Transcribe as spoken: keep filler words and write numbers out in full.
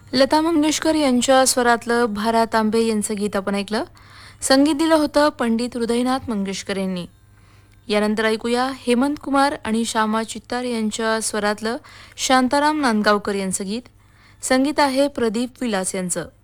लता मंगेशकर यांच्या स्वरातलं भा. तांबे यांचं गीत आपण ऐकलं. संगीत दिलं होतं पंडित हृदयनाथ मंगेशकर यांनी. यानंतर ऐकूया हेमंत कुमार आणि श्यामा चित्तार यांच्या स्वरातलं शांताराम नांदगावकर यांचं गीत. संगीत आहे प्रदीप विलास यांचं.